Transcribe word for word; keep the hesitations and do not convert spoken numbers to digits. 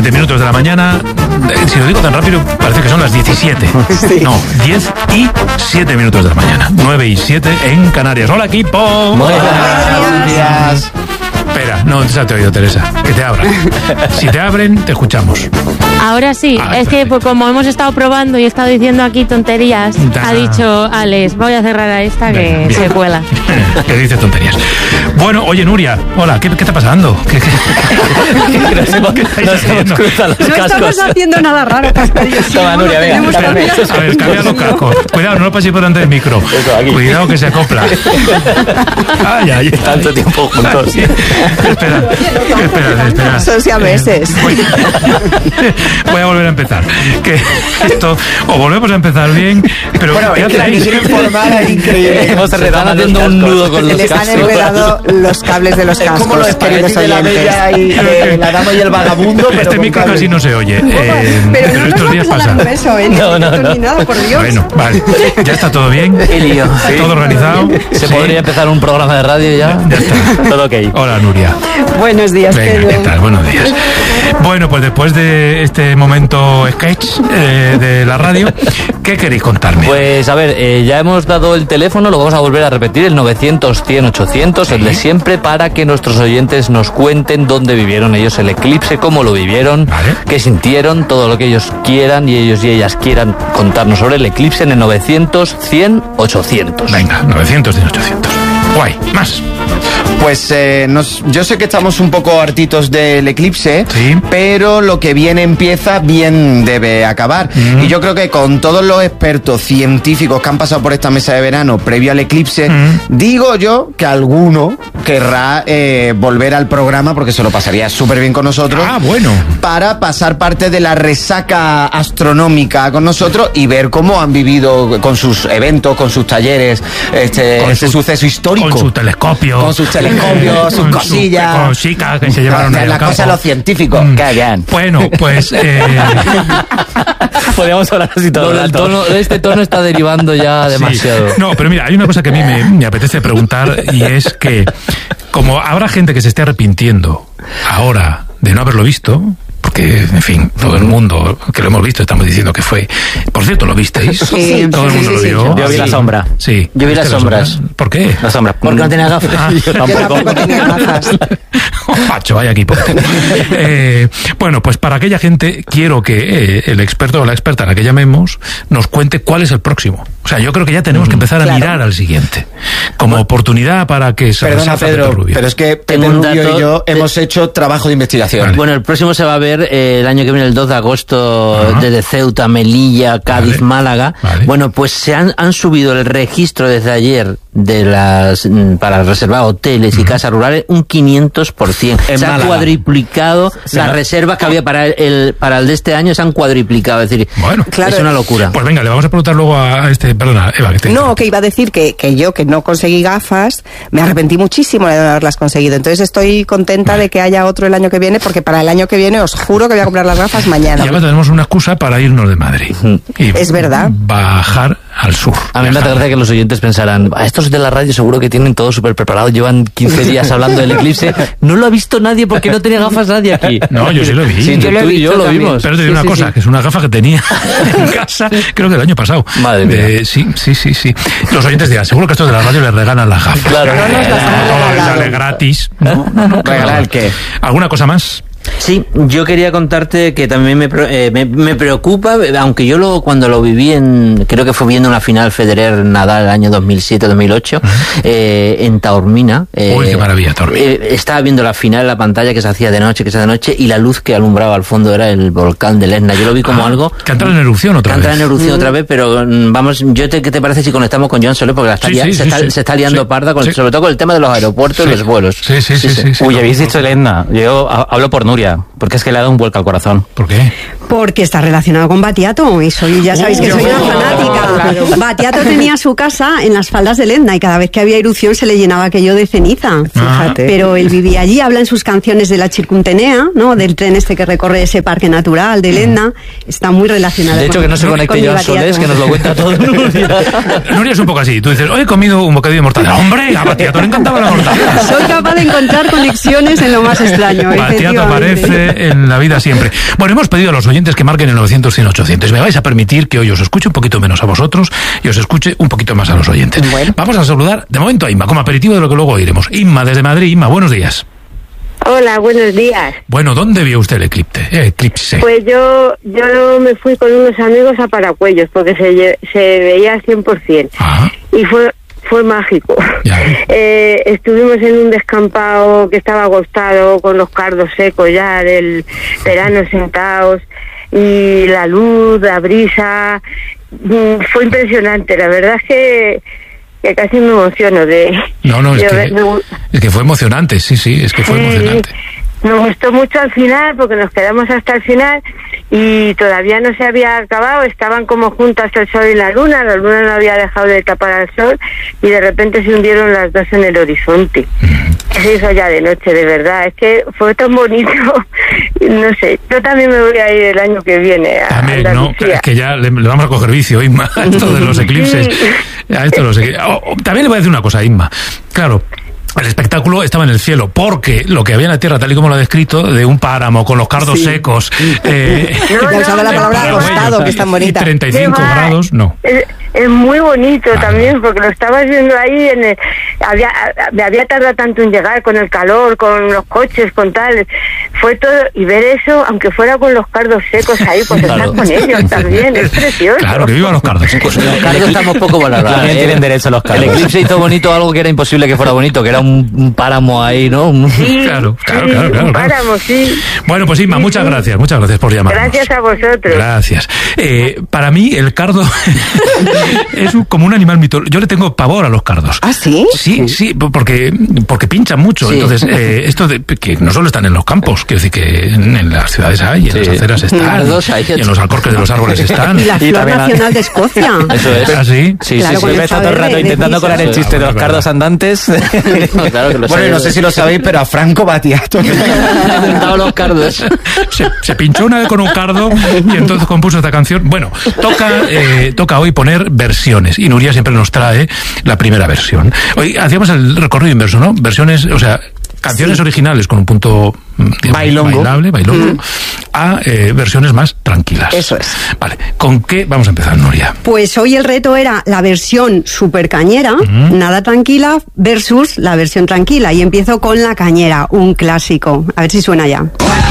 siete minutos de la mañana. Si lo digo tan rápido, parece que son las diecisiete. Sí. No, diez y siete minutos de la mañana. nueve y siete en Canarias. Hola, equipo. Buenos días. Espera, no se te ha oído, Teresa. Que te abran. Si te abren, te escuchamos. Ahora sí, ah, es perfecto. Que pues, como hemos estado probando y he estado diciendo aquí tonterías, da. ha dicho Alex, voy a cerrar a esta que bien. se cuela. Que dice tonterías. Bueno, oye, Nuria, hola, ¿qué, qué está pasando? ¿Qué, qué, qué, nos hemos, ¿qué nos hemos cruzado los no cascos. estamos haciendo nada raro, Pascual. Toma, Nuria, venga, cámbiame. A ver, cambia los cascos. Cuidado, no lo paséis por delante del micro. Eso, aquí. Cuidado que se acopla. Ay, ay, tanto ay. tiempo juntos. Ay, espera, espera, espera. Son siameses. Voy, voy a volver a empezar. Que esto, o volvemos a empezar bien, pero bueno, ¿qué hacéis? Formal, increíble. Hemos estado haciendo un nudo con los les cascos. Les han enredado los cables de los cascos. Es como los espaguetis de la bella y de la dama y el vagabundo. Este pero micro casi no se oye. Eh, pero, pero no estos días pasa. Eso, ¿eh? No, no, no. Ni nada, por Dios. Bueno, vale. Ya está todo bien. Qué lío. Sí. Todo organizado. Se sí. podría empezar un programa de radio ya. Ya está. Todo ok. Hola, Nuria. Buenos días, Venga, Pedro. ¿qué tal? Buenos días. Bueno, pues después de este momento sketch eh, de la radio, ¿qué queréis contarme? Pues a ver, eh, ya hemos dado el teléfono, lo vamos a volver a repetir, el novecientos, cien, ochocientos, sí. el de siempre, para que nuestros oyentes nos cuenten dónde vivieron ellos el eclipse, cómo lo vivieron, vale. qué sintieron, todo lo que ellos quieran y ellos y ellas quieran contarnos sobre el eclipse en el novecientos, cien, ochocientos. Venga, novecientos, cien, ochocientos. Guay, más. Pues eh, nos, yo sé que estamos un poco hartitos del eclipse, sí. pero lo que bien empieza, bien debe acabar. Mm. Y yo creo que con todos los expertos científicos que han pasado por esta mesa de verano previo al eclipse, mm. digo yo que alguno querrá eh, volver al programa porque se lo pasaría súper bien con nosotros. Ah, bueno. Para pasar parte de la resaca astronómica con nosotros y ver cómo han vivido con sus eventos, con sus talleres, este, con este su, suceso histórico. Con su telescopio. Con sus telescopios, sus cosillas. Sus cositas que se llevaron a la cosa de los científicos. Mm. Que bien. Bueno, pues... Eh... Podríamos hablar así todo el tono. Este tono está derivando ya demasiado. Sí. No, pero mira, hay una cosa que a mí me, me apetece preguntar y es que como habrá gente que se esté arrepintiendo ahora de no haberlo visto... Porque, en fin, todo el mundo que lo hemos visto estamos diciendo que fue... Por cierto, ¿lo visteis? Sí, todo el mundo sí, lo sí, vio. sí. Yo vi la sombra. Sí. Yo vi las sombras. sombras. ¿Por qué? La sombra. Porque no tenía gafas. Ah, yo tampoco. Yo tampoco tenía gafas. Pacho, vaya equipo. eh, bueno, pues para aquella gente quiero que eh, el experto o la experta a la que llamemos nos cuente cuál es el próximo. O sea, yo creo que ya tenemos que empezar a claro. mirar al siguiente. Como oportunidad para que se Perdona, Pedro, Rubio. pero es que Pedro Rubio y yo de... hemos hecho trabajo de investigación. Vale. Bueno, el próximo se va a ver eh, el año que viene, el dos de agosto, uh-huh. desde Ceuta, Melilla, Cádiz, vale. Málaga. Vale. Bueno, pues se han, han subido el registro desde ayer de las para reservar hoteles uh-huh. y casas rurales un quinientos por ciento. Se han cuadriplicado sí. las reservas que había para el para el de este año, se han cuadriplicado. Es decir, bueno, claro. es una locura. Pues venga, le vamos a preguntar luego a este... Perdona, Eva, que te... No, que iba a decir que, que yo, que no conseguí gafas, me arrepentí muchísimo de no haberlas conseguido. Entonces estoy contenta vale. de que haya otro el año que viene, porque para el año que viene os juro que voy a comprar las gafas mañana. Y ahora tenemos una excusa para irnos de Madrid. Y es verdad. Bajar al sur. A mí me hace gracia que los oyentes pensarán, estos de la radio seguro que tienen todo súper preparado, llevan quince días hablando del eclipse. No lo ha visto nadie porque no tenía gafas nadie aquí. No, yo sí lo vi. Sí, yo tú lo he y yo visto lo también. vimos. Pero te digo sí, una sí, cosa, sí. que es una gafa que tenía en casa, creo que el año pasado. Madre mía. De, sí, sí, sí, sí. Los oyentes dirán, seguro que estos de la radio les regalan las gafas. Claro. No nos las han Todo les sale regalado. gratis. No, no, no. ¿Regalar el qué? ¿Alguna cosa más? Sí, yo quería contarte que también me, eh, me, me preocupa, aunque yo lo, cuando lo viví en, creo que fue viendo una final Federer-Nadal el año dos mil siete dos mil ocho, uh-huh. eh, en Taormina. Eh, Uy, qué maravilla, Taormina. Eh, estaba viendo la final en la pantalla que se hacía de noche, que se hacía de noche, y la luz que alumbraba al fondo era el volcán de Lesna. Yo lo vi como ah, algo... Que entra en erupción otra vez. vez. Que entra en erupción mm. otra vez, pero vamos, yo te, ¿qué te parece si conectamos con Joan Soler? Porque la está sí, lia- sí, se, sí, está, sí, se está liando sí, parda, con, sí. sobre todo con el tema de los aeropuertos sí. y los vuelos. Sí, sí, sí. sí, sí, sí Uy, sí, habéis no, dicho Elena. Yo hablo por Nuria, porque es que le ha dado un vuelco al corazón. ¿Por qué? Porque está relacionado con Battiato y soy, ya sabéis que soy una fanática. Claro. Battiato tenía su casa en las faldas de Etna y cada vez que había erupción se le llenaba aquello de ceniza. Fíjate. Pero él vivía allí, habla en sus canciones de la Circuntenea, ¿no? Del tren este que recorre ese parque natural de Etna. Está muy relacionado. De hecho, con, que no se conecte Joan Solés, que nos lo cuenta todo. Nuria es un poco así. Tú dices, hoy he comido un bocadillo de mortadela. ¡Hombre! A Battiato le encantaba la mortadela. Soy capaz de encontrar conexiones en lo más extraño. Battiato aparece eclipse en la vida siempre. Bueno, hemos pedido a los oyentes que marquen el novecientos, cien, ochocientos. Me vais a permitir que hoy os escuche un poquito menos a vosotros y os escuche un poquito más a los oyentes. Bueno. Vamos a saludar de momento a Inma, como aperitivo de lo que luego oiremos. Inma, desde Madrid. Inma, buenos días. Hola, buenos días. Bueno, ¿dónde vio usted el eclipse? Eh, eclipse? Pues yo yo me fui con unos amigos a Paracuellos porque se, se veía al cien por ciento. Ajá. Y fue fue mágico. Eh, estuvimos en un descampado que estaba agostado con los cardos secos ya del verano sentados y la luz, la brisa. Fue impresionante, la verdad es que que casi me emociono de... No, no, es, que, me, es que fue emocionante, sí, sí, es que fue sí, emocionante. Me gustó mucho al final, porque nos quedamos hasta el final y todavía no se había acabado, estaban como juntas el sol y la luna, la luna no había dejado de tapar al sol y de repente se hundieron las dos en el horizonte. Se hizo ya de noche, de verdad, es que fue tan bonito, no sé, yo también me voy a ir el año que viene a También, no, es que ya le, le vamos a coger vicio, Inma, a esto de los eclipses. Sí. A esto de los eclipses. Oh, oh, también le voy a decir una cosa, Inma, claro. El espectáculo estaba en el cielo, porque lo que había en la tierra, tal y como lo ha descrito, de un páramo con los cardos sí. secos. Eh, no, no, usado la palabra acostado, que es tan bonita. Y treinta y cinco grados, no. Es, es muy bonito ah. también, porque lo estabas viendo ahí, en el, había, había tardado tanto en llegar con el calor, con los coches, con tal. Fue todo, y ver eso, aunque fuera con los cardos secos ahí, pues claro. estar con ellos también, es precioso. Claro, que vivan los cardos secos. Los cardos estamos poco valorados. También tienen derecho a los cardos. El eclipse hizo bonito algo que era imposible que fuera bonito, que era un, un páramo ahí, ¿no? Sí, claro, claro, sí, claro, claro. Un páramo, sí. Bueno, pues Inma, sí, muchas sí. gracias, muchas gracias por llamarnos. Gracias a vosotros. Gracias. Eh, para mí, el cardo es un, como un animal mitológico. Yo le tengo pavor a los cardos. ¿Ah, sí? Sí, sí, porque, porque pinchan mucho. Sí. Entonces, eh, esto de que no solo están en los campos, quiero decir que en, en las ciudades hay, en sí. las aceras están, y en los alcorques de los árboles están. Y la flor y nacional a... de Escocia. Eso es. ¿Ah, sí? Sí, claro, sí, sí. He todo el rato intentando colar el chiste de los cardos andantes. No, claro que lo bueno, no sé si lo sabéis, pero a Franco Battiato le han inventado los cardos. Se, se pinchó una vez con un cardo y entonces compuso esta canción. Bueno, toca, eh, toca hoy poner versiones y Nuria siempre nos trae la primera versión. Hoy hacíamos el recorrido inverso, ¿no? Versiones, o sea, canciones sí. originales con un punto digamos, bailongo. bailable, bailongo, mm. a eh, versiones más tranquilas. Eso es. Vale, ¿con qué vamos a empezar, Nuria? Pues hoy el reto era la versión super cañera, mm. nada tranquila, versus la versión tranquila. Y empiezo con La Cañera, un clásico. A ver si suena ya.